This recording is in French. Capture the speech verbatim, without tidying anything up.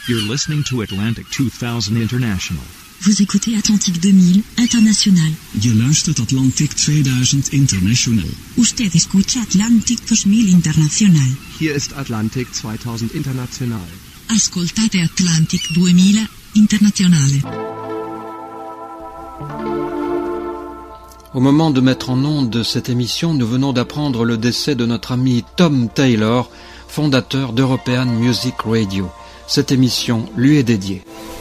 You're listening to Atlantic two thousand International. Vous écoutez Atlantic deux mille International. Je luistert Atlantic tweeduizend International. Usted escucha Atlantic dos mil International. Hier ist Atlantic zweitausend International. Ascoltate Atlantic duemila Internazionale. Au moment de mettre en onde cette émission, nous venons d'apprendre le décès de notre ami Tom Taylor, fondateur d'European Music Radio. Cette émission lui est dédiée.